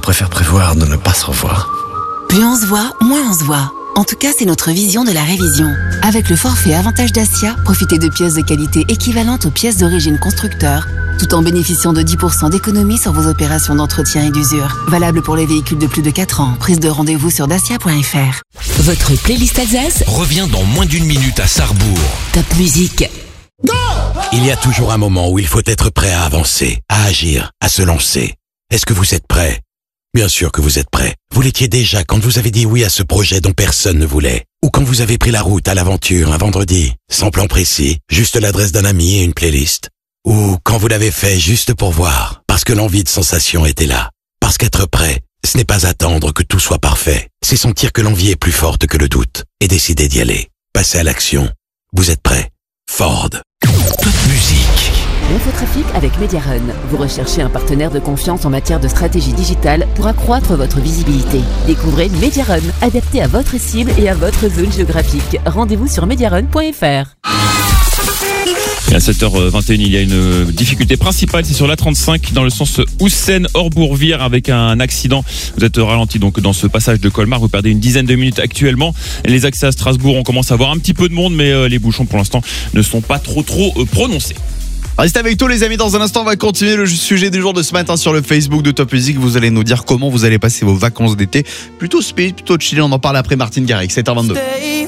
préfère prévoir de ne pas se revoir. Plus on se voit, moins on se voit. En tout cas, c'est notre vision de la révision. Avec le forfait Avantage Dacia, profitez de pièces de qualité équivalentes aux pièces d'origine constructeur, tout en bénéficiant de 10% d'économie sur vos opérations d'entretien et d'usure. Valable pour les véhicules de plus de 4 ans. Prise de rendez-vous sur dacia.fr. Votre playlist Alsace revient dans moins d'une minute à Sarrebourg. Top musique. Il y a toujours un moment où il faut être prêt à avancer, à agir, à se lancer. Est-ce que vous êtes prêt ? Bien sûr que vous êtes prêt. Vous l'étiez déjà quand vous avez dit oui à ce projet dont personne ne voulait. Ou quand vous avez pris la route à l'aventure un vendredi, sans plan précis, juste l'adresse d'un ami et une playlist. Ou quand vous l'avez fait juste pour voir, parce que l'envie de sensation était là. Parce qu'être prêt, ce n'est pas attendre que tout soit parfait. C'est sentir que l'envie est plus forte que le doute et décider d'y aller. Passer à l'action. Vous êtes prêt ? Ford. Toute musique. L'infotrafic avec Mediarun. Vous recherchez un partenaire de confiance en matière de stratégie digitale pour accroître votre visibilité. Découvrez Mediarun, adapté à votre cible et à votre zone géographique. Rendez-vous sur mediarun.fr. Et à 7h21, il y a une difficulté principale, c'est sur l'A35 dans le sens Houssen-Orbourg-Vire avec un accident. Vous êtes ralenti donc dans ce passage de Colmar, vous perdez une dizaine de minutes actuellement. Les accès à Strasbourg, on commence à voir un petit peu de monde, mais les bouchons pour l'instant ne sont pas trop prononcés. Restez avec tous les amis, dans un instant on va continuer le sujet du jour de ce matin sur le Facebook de Top Music. Vous allez nous dire comment vous allez passer vos vacances d'été. Plutôt speed, plutôt chill, on en parle après Martin Garrix, 7h22.